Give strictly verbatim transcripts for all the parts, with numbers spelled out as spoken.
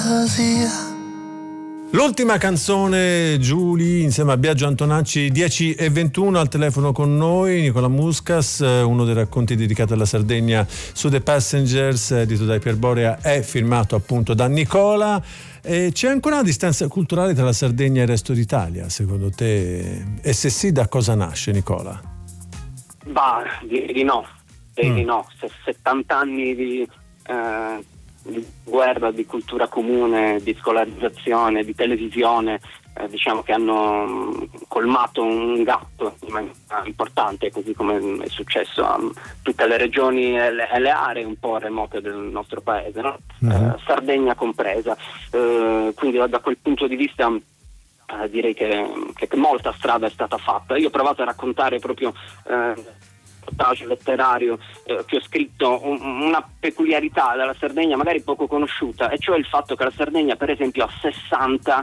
fantasia. L'ultima canzone, Giulia, insieme a Biagio Antonacci, dieci e ventuno al telefono con noi, Nicola Muscas, uno dei racconti dedicati alla Sardegna su The Passengers, edito da Iperborea, è firmato appunto da Nicola. E c'è ancora una distanza culturale tra la Sardegna e il resto d'Italia, secondo te? E se sì, da cosa nasce, Nicola? Bah, direi di no, direi Mm. di no. Se settanta anni di... Eh, di guerra, di cultura comune, di scolarizzazione, di televisione, eh, diciamo che hanno colmato un gap importante, così come è successo a tutte le regioni e le, e le aree un po' remote del nostro paese, no? Mm-hmm. eh, Sardegna compresa. Eh, quindi da quel punto di vista eh, direi che, che molta strada è stata fatta. Io ho provato a raccontare proprio eh, letterario eh, che ho scritto un, una peculiarità della Sardegna magari poco conosciuta, e cioè il fatto che la Sardegna per esempio ha sessanta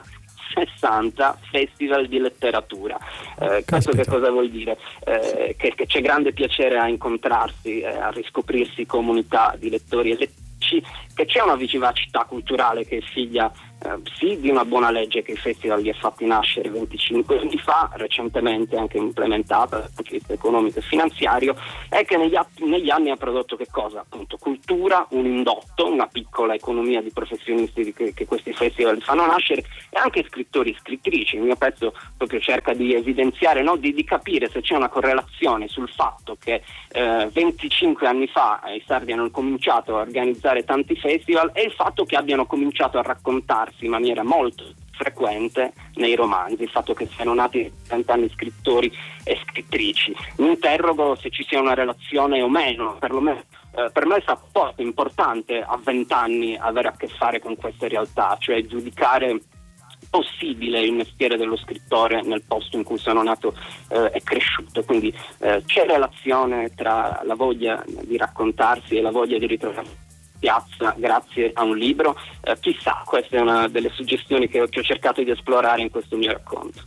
festival di letteratura. Eh, questo che cosa vuol dire? Eh, che, che c'è grande piacere a incontrarsi, eh, a riscoprirsi comunità di lettori e lettrici, che c'è una vivacità culturale che è figlia eh, sì di una buona legge che il festival li ha fatti nascere venticinque anni fa, recentemente anche implementata dal punto di vista economico e finanziario, e che negli, att- negli anni ha prodotto che cosa? Appunto cultura, un indotto, una piccola economia di professionisti di che, che questi festival fanno nascere, e anche scrittori e scrittrici. Il mio pezzo proprio cerca di evidenziare, no? di, di capire se c'è una correlazione sul fatto che eh, venticinque anni fa i sardi hanno cominciato a organizzare tanti festival, e il fatto che abbiano cominciato a raccontarsi in maniera molto frequente nei romanzi, il fatto che siano nati vent'anni scrittori e scrittrici. Mi interrogo se ci sia una relazione o meno, perlomeno eh, per me è stato importante a vent'anni avere a che fare con queste realtà, cioè giudicare possibile il mestiere dello scrittore nel posto in cui sono nato eh, e cresciuto. Quindi eh, c'è relazione tra la voglia di raccontarsi e la voglia di ritrovare piazza grazie a un libro. Eh, chissà, questa è una delle suggestioni che ho, che ho cercato di esplorare in questo mio racconto.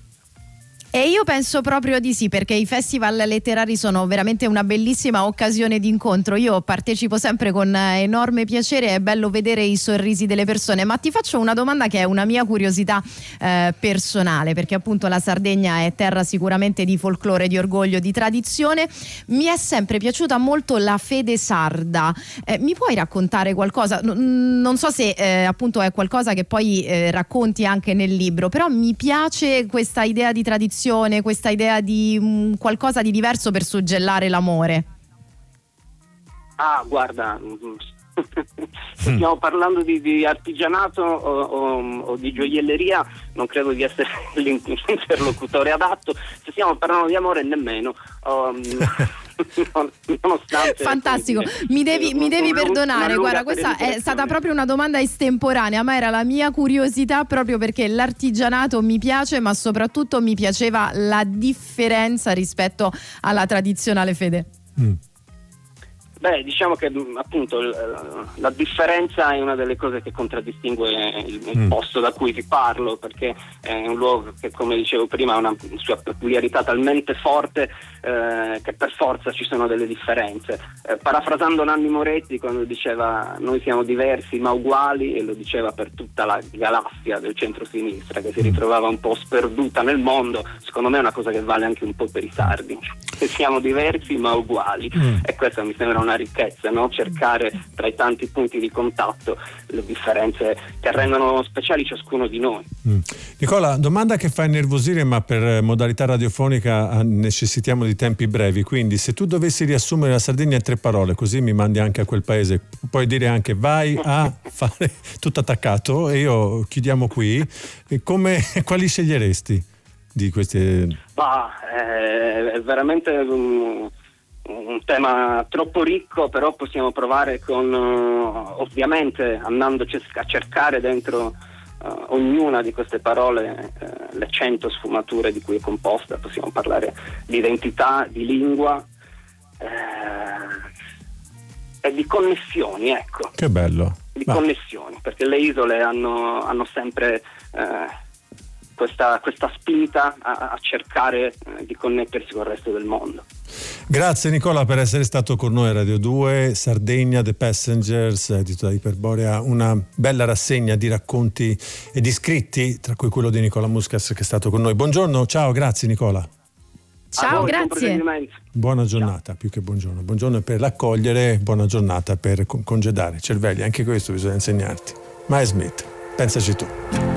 E io penso proprio di sì, perché i festival letterari sono veramente una bellissima occasione di incontro. Io partecipo sempre con enorme piacere, è bello vedere i sorrisi delle persone. Ma ti faccio una domanda che è una mia curiosità eh, personale, perché appunto la Sardegna è terra sicuramente di folklore, di orgoglio, di tradizione. Mi è sempre piaciuta molto la fede sarda. Eh, mi puoi raccontare qualcosa? N- non so se eh, appunto è qualcosa che poi eh, racconti anche nel libro, però mi piace questa idea di tradizione, questa idea di um, qualcosa di diverso per suggellare l'amore. Ah, guarda, se stiamo parlando di, di artigianato o, o, o di gioielleria, non credo di essere l'interlocutore adatto. Se stiamo parlando di amore, nemmeno. Um, nonostante, fantastico, dire, mi devi, mi devi lunga, perdonare, guarda, questa è stata proprio una domanda estemporanea, ma era la mia curiosità, proprio perché l'artigianato mi piace, ma soprattutto mi piaceva la differenza rispetto alla tradizionale fede. Mm. Beh, diciamo che appunto la differenza è una delle cose che contraddistingue il, il mm. posto da cui vi parlo, perché è un luogo che, come dicevo prima, ha una sua peculiarità talmente forte eh, che per forza ci sono delle differenze. Eh, parafrasando Nanni Moretti, quando diceva noi siamo diversi ma uguali, e lo diceva per tutta la galassia del centro-sinistra che si ritrovava un po' sperduta nel mondo, secondo me è una cosa che vale anche un po' per i sardi. Siamo diversi ma uguali, mm. e questa mi sembra una una ricchezza, no? Cercare tra i tanti punti di contatto le differenze che rendono speciali ciascuno di noi. Mm. Nicola, domanda che fa innervosire, ma per modalità radiofonica necessitiamo di tempi brevi, quindi se tu dovessi riassumere la Sardegna in tre parole, così mi mandi anche a quel paese, puoi dire anche vai a fare tutto attaccato, e io chiudiamo qui, e come, quali sceglieresti di queste? Bah, è, è veramente un un tema troppo ricco, però possiamo provare con uh, ovviamente andando a cercare dentro uh, ognuna di queste parole uh, le cento sfumature di cui è composta. Possiamo parlare di identità, di lingua eh, e di connessioni, ecco. Che bello. Di Ma... connessioni, perché le isole hanno, hanno sempre eh, questa, questa spinta a, a cercare eh, di connettersi con il resto del mondo. Grazie Nicola per essere stato con noi a Radio due, Sardegna, The Passengers, edito da Iperborea, una bella rassegna di racconti e di scritti, tra cui quello di Nicola Muscas che è stato con noi. Buongiorno, ciao, grazie Nicola. Ciao, voi, grazie. Buona giornata, più che buongiorno. Buongiorno per l'accogliere, buona giornata per congedare cervelli, anche questo bisogna insegnarti. Mae Smith, pensaci tu.